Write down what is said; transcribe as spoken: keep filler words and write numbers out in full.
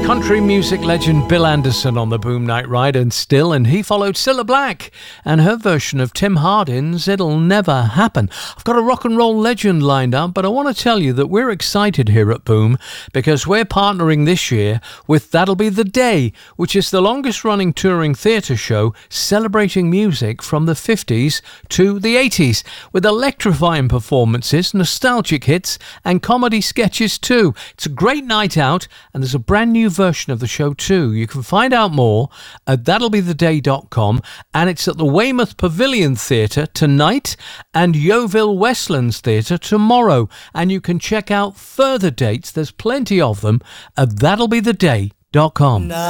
Country music legend Bill Anderson on the Boom Night Ride, and still, and he followed Cilla Black and her version of Tim Hardin's It'll Never Happen. I've got a rock and roll legend lined up, but I want to tell you that we're excited here at Boom because we're partnering this year with That'll Be the Day, which is the longest running touring theatre show celebrating music from the fifties to the eighties, with electrifying performances, nostalgic hits and comedy sketches too. It's a great night out, and there's a brand new version of the show too. You can find out more at that'll be the day dot com, and it's at the Weymouth Pavilion Theatre tonight and Yeovil Westlands Theatre tomorrow, and you can check out further dates, there's plenty of them, at that'll be the day dot com.